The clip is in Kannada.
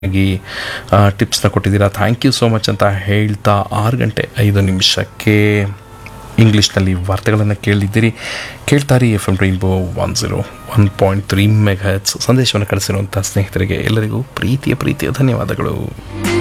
ಆಗಿ ಟಿಪ್ಸ್ನ ಕೊಟ್ಟಿದ್ದೀರಾ. ಥ್ಯಾಂಕ್ ಯು ಸೋ ಮಚ್ ಅಂತ ಹೇಳ್ತಾ 6:05 ಇಂಗ್ಲೀಷ್ನಲ್ಲಿ ವಾರ್ತೆಗಳನ್ನು ಕೇಳ್ತಾರಿ FM ರೈನ್ಬೋ 101.3 ಮೆಗಾಹೆರ್ಟ್ಸ್. ಸಂದೇಶವನ್ನು ಕಳಿಸಿರುವಂಥ ಸ್ನೇಹಿತರಿಗೆ ಎಲ್ಲರಿಗೂ ಪ್ರೀತಿಯ ಧನ್ಯವಾದಗಳು.